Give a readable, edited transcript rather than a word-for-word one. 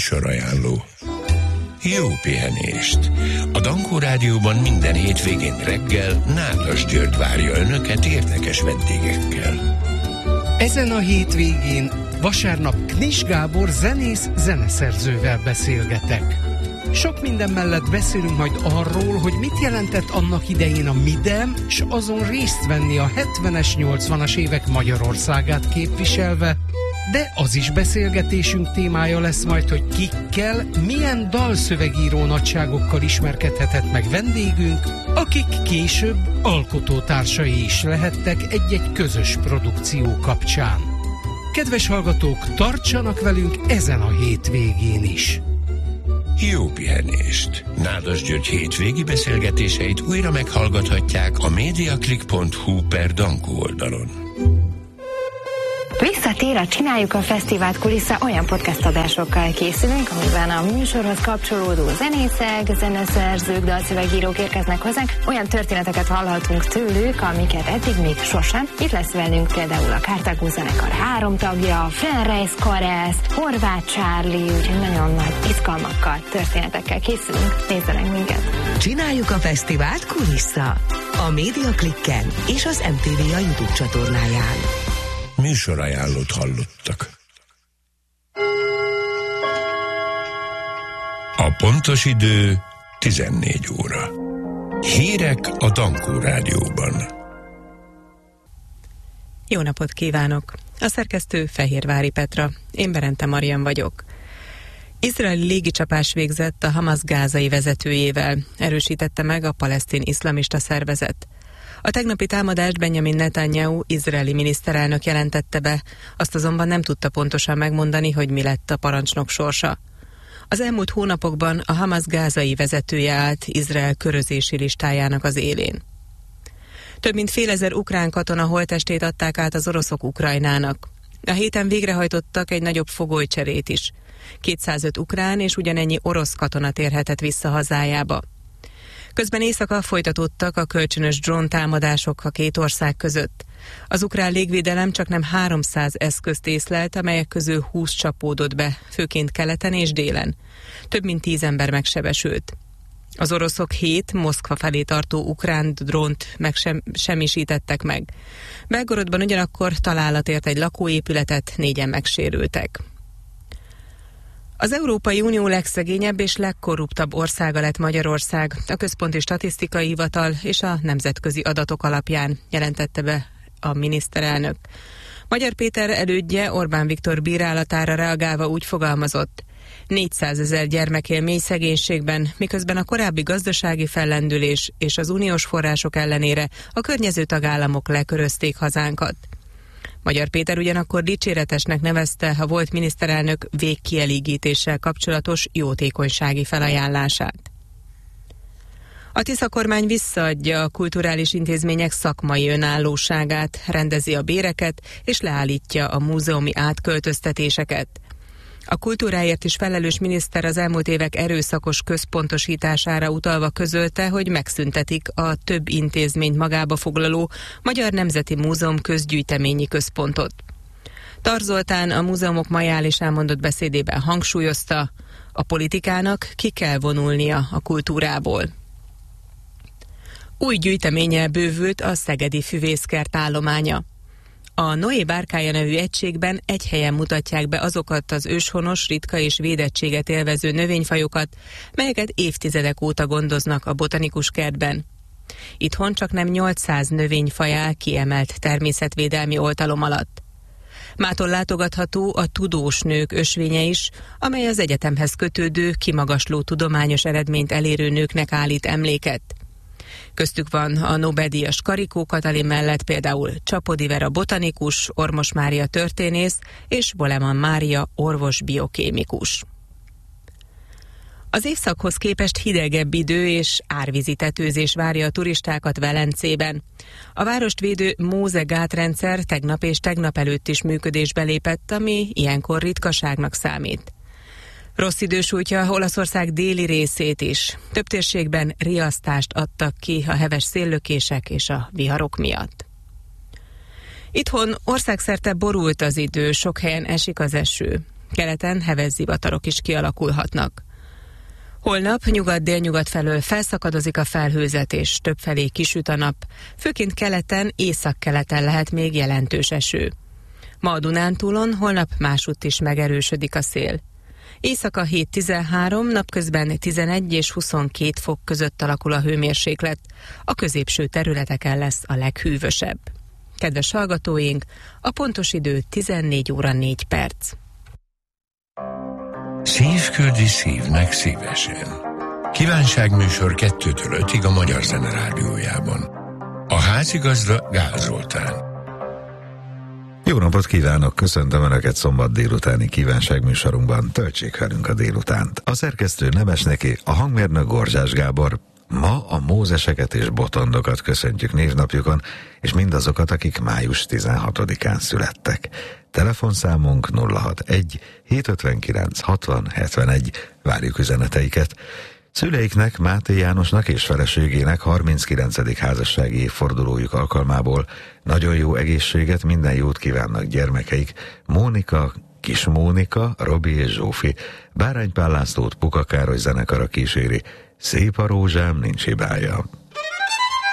Műsorajánló. Jó pihenést! A Dankó Rádióban minden hétvégén reggel Nádas György várja Önöket érdekes vendégekkel. Ezen a hétvégén vasárnap Knis Gábor zenész-zeneszerzővel beszélgetek. Sok minden mellett beszélünk majd arról, hogy mit jelentett annak idején a Midem, s azon részt venni a 70-es, 80-as évek Magyarországát képviselve, de az is beszélgetésünk témája lesz majd, hogy kikkel, milyen dalszövegíró nagyságokkal ismerkedhetett meg vendégünk, akik később alkotótársai is lehettek egy-egy közös produkció kapcsán. Kedves hallgatók, tartsanak velünk ezen a hétvégén is! Jó pihenést! Nádas György hétvégi beszélgetéseit újra meghallgathatják a mediaclick.hu/Dankó oldalon. Visszatér a Csináljuk a Fesztivált kulissza, olyan podcast adásokkal készülünk, amiben a műsorhoz kapcsolódó zenészek, zeneszerzők, dalszövegírók érkeznek hozzánk, olyan történeteket hallhatunk tőlük, amiket eddig még sosem. Itt lesz velünk például a Cartago zenekar 3 tagja, Fenreis Karesz, Horváth Charlie, úgyhogy nagyon nagy izgalmakkal, történetekkel készülünk. Nézzenek minket! Csináljuk a Fesztivált kulissza a Mediaclicken és az MTV a YouTube csatornáján. Műsorajánlót hallottak. A pontos idő 14 óra. Hírek a Dankó Rádióban. Jó napot kívánok! A szerkesztő Fehérvári Petra, én Berente Marian vagyok. Izraeli légicsapás végzett a Hamas gázai vezetőjével, erősítette meg a palesztin iszlamista szervezet. A tegnapi támadást Benjamin Netanyahu izraeli miniszterelnök jelentette be, azt azonban nem tudta pontosan megmondani, hogy mi lett a parancsnok sorsa. Az elmúlt hónapokban a Hamas gázai vezetője állt Izrael körözési listájának az élén. Több mint 1000 ukrán katona holttestét adták át az oroszok Ukrajnának. A héten végrehajtottak egy nagyobb fogolycserét is. 205 ukrán és ugyanennyi orosz katona térhetett vissza hazájába. Közben éjszaka folytatódtak a kölcsönös dróntámadások a két ország között. Az ukrán légvédelem csaknem 300 eszközt észlelt, amelyek közül 20 csapódott be, főként keleten és délen. Több mint 10 ember megsebesült. Az oroszok 7 Moszkva felé tartó ukrán drónt semmisítettek meg. Belgorodban ugyanakkor találat ért egy lakóépületet, 4-en megsérültek. Az Európai Unió legszegényebb és legkorruptabb országa lett Magyarország, a Központi Statisztikai Hivatal és a nemzetközi adatok alapján, jelentette be a miniszterelnök. Magyar Péter elődje Orbán Viktor bírálatára reagálva úgy fogalmazott: 400 000 gyermek él mély szegénységben, miközben a korábbi gazdasági fellendülés és az uniós források ellenére a környező tagállamok lekörözték hazánkat. Magyar Péter ugyanakkor dicséretesnek nevezte a volt miniszterelnök végkielégítéssel kapcsolatos jótékonysági felajánlását. A Tisza kormány visszaadja a kulturális intézmények szakmai önállóságát, rendezi a béreket és leállítja a múzeumi átköltöztetéseket. A kultúráért is felelős miniszter az elmúlt évek erőszakos központosítására utalva közölte, hogy megszüntetik a több intézményt magába foglaló Magyar Nemzeti Múzeum közgyűjteményi központot. Tar Zoltán a múzeumok majálisán mondott beszédében hangsúlyozta, a politikának ki kell vonulnia a kultúrából. Új gyűjteménnyel bővült a szegedi füvészkert állománya. A Noé bárkája nevű egységben egy helyen mutatják be azokat az őshonos, ritka és védettséget élvező növényfajokat, melyeket évtizedek óta gondoznak a botanikus kertben. Itthon csaknem 800 növényfaj áll kiemelt természetvédelmi oltalom alatt. Mától látogatható a Tudós nők ösvénye is, amely az egyetemhez kötődő, kimagasló tudományos eredményt elérő nőknek állít emléket. Köztük van a Nobel-díjas Karikó Katalin mellett például Csapody Vera botanikus, Ormos Mária történész és Boleman Mária orvos-biokémikus. Az évszakhoz képest hidegebb idő és árvízi tetőzés várja a turistákat Velencében. A várost védő Móze gátrendszer tegnap és tegnap előtt is működésbe lépett, ami ilyenkor ritkaságnak számít. Rossz idő sújtja Olaszország déli részét is. Több térségben riasztást adtak ki a heves széllökések és a viharok miatt. Itthon országszerte borult az idő, sok helyen esik az eső. Keleten heves zivatarok is kialakulhatnak. Holnap nyugat-délnyugat felől felszakadozik a felhőzet, és többfelé kisüt a nap, főként keleten, északkeleten lehet még jelentős eső. Ma a Dunántúlon, holnap másutt is megerősödik a szél. Éjszaka 7-13, napközben 11 és 22 fok között alakul a hőmérséklet, a középső területeken lesz a leghűvösebb. Kedves hallgatóink, a pontos idő 14 óra 4 perc. Szív küldi szívnek szívesen. Kívánságműsor 2-től 5-ig a Magyar Zene Rádiójában. A házigazda Gál Zoltán. Jó napot kívánok, köszöntöm Önöket szombat délutáni kívánságműsorunkban, töltsék velünk a délutánt. A szerkesztő Nemesneky, a hangmérnök Gorzsás Gábor. Ma a Mózeseket és Botondokat köszöntjük névnapjukon, és mindazokat, akik május 16-án születtek. Telefonszámunk 061 759 60 71, várjuk üzeneteiket. Szüleiknek, Máté Jánosnak és feleségének 39. házassági évfordulójuk alkalmából nagyon jó egészséget, minden jót kívánnak gyermekeik, Mónika, Kis Mónika, Robi és Zsófi. Báránypál Lászlót Puka Károly zenekara kíséri, Szép a rózsám, nincs hibája.